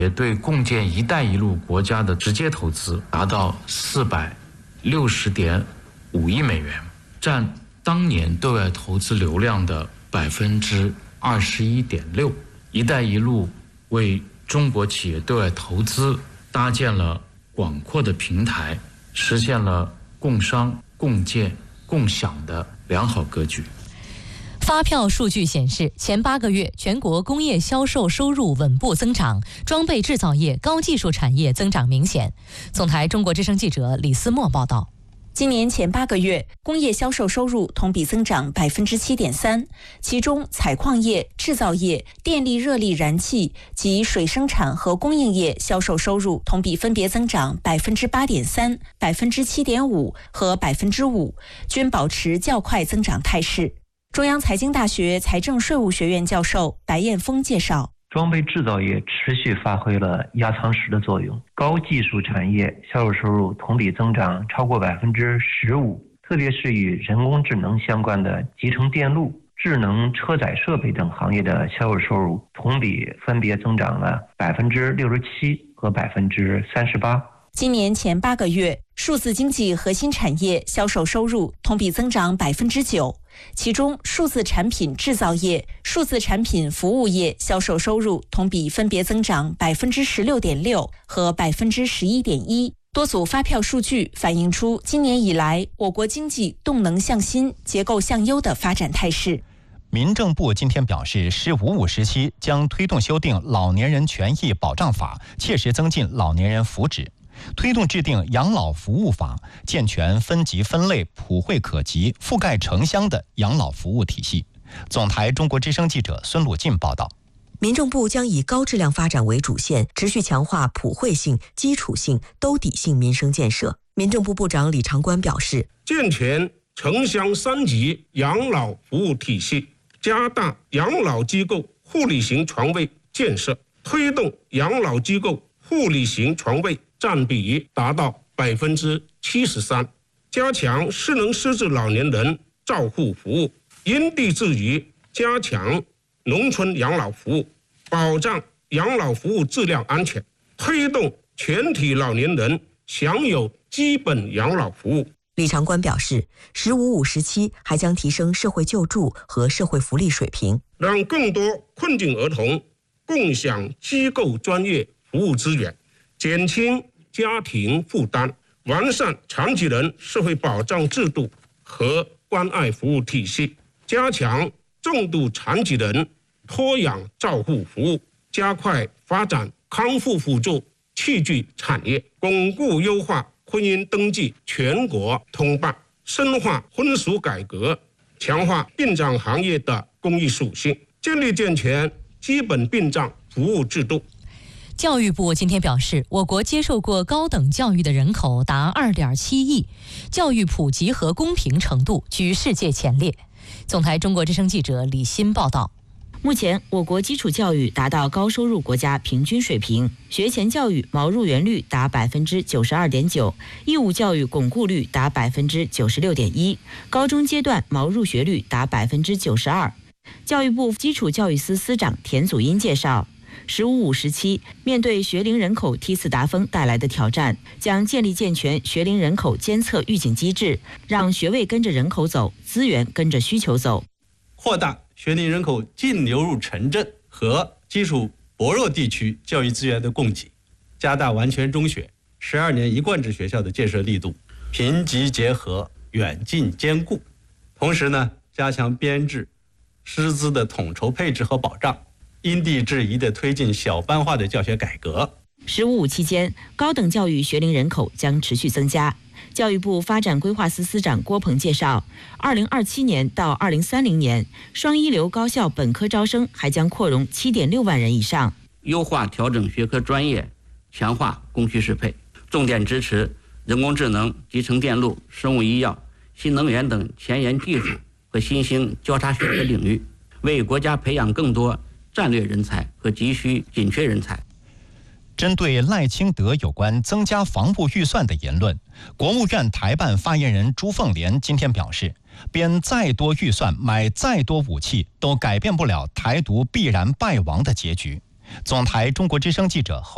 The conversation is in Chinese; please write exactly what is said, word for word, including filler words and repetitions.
也对共建“一带一路”国家的直接投资达到四百六十点五亿美元，占当年对外投资流量的百分之二十一点六。“一带一路”为中国企业对外投资搭建了广阔的平台，实现了共商、共建、共享的良好格局。 发票数据显示，前八个月全国工业销售收入稳步增长，装备制造业、高技术产业增长明显。总台中国之声记者李思墨报道。 今年前八个月，工业销售收入同比增长百分之七点三，其中采矿业、制造业、电力、热力、燃气及水生产和供应业销售收入同比分别增长百分之八点三、百分之七点五和百分之五，均保持较快增长态势。中央财经大学财政税务学院教授白彦峰介绍。 装备制造业持续发挥了压舱石的作用，高技术产业销售收入同比增长超过百分之十五，特别是与人工智能相关的集成电路、智能车载设备等行业的销售收入同比分别增长了百分之六十七和百分之三十八。 今年前八个月，数字经济核心产业销售收入同比增长百分之九，其中数字产品制造业、数字产品服务业销售收入同比分别增长百分之十六点六和百分之十一点一。多组发票数据反映出今年以来我国经济动能向新、结构向优的发展态势。 民政部今天表示，“十五五”时期将推动修订《老年人权益保障法》，切实增进老年人福祉。推动制定养老服务法，健全分级分类、普惠可及、覆盖城乡的养老服务体系。总台中国之声记者孙鲁进报道。 民政部将以高质量发展为主线，持续强化普惠性、基础性、兜底性民生建设。民政部部长李长官表示， 健全城乡三级养老服务体系，加大养老机构护理型床位建设，推动养老机构护理型床位占比达到百分之七十三，加强失能失智老年人照护服务，因地制宜加强农村养老服务，保障养老服务质量安全，推动全体老年人享有基本养老服务。 李长官表示，“十五五”时期还将提升社会救助和社会福利水平， 让更多困境儿童共享机构专业服务资源，减轻家庭负担，完善残疾人社会保障制度和关爱服务体系，加强重度残疾人托养照护服务，加快发展康复辅助器具产业，巩固优化婚姻登记全国通办，深化婚俗改革，强化殡葬行业的公益属性，建立健全基本殡葬服务制度。 教育部今天表示，我国接受过高等教育的人口达 二点七亿，教育普及和公平程度居世界前列。总台中国之声记者李欣报道。 目前，我国基础教育达到高收入国家平均水平，学前教育毛入园率达 百分之九十二点九， 义务教育巩固率达 百分之九十六点一， 高中阶段毛入学率达 百分之九十二。教育部基础教育司司长田祖荫介绍，十五五时期，面对学龄人口梯次达峰带来的挑战，将建立健全学龄人口监测预警机制，让学位跟着人口走，资源跟着需求走， 扩大学龄人口净流入城镇和基础薄弱地区教育资源的供给，加大完全中学、十二年一贯制学校的建设力度，贫瘠结合，远近兼顾。同时呢，加强编制、师资的统筹配置和保障，因地制宜地推进小班化的教学改革。 十五五期间，高等教育学龄人口将持续增加。教育部发展规划司司长郭鹏介绍，二零二七年到二零三零年，双一流高校本科招生还将扩容 七点六万人以上。 优化调整学科专业，强化供需适配，重点支持人工智能、集成电路、生物医药、新能源等前沿技术和新兴交叉学科领域，为国家培养更多战略人才和急需紧缺人才。 针对赖清德有关增加防务预算的言论，国务院台办发言人朱凤莲今天表示，编再多预算买再多武器都改变不了台独必然败亡的结局。总台中国之声记者侯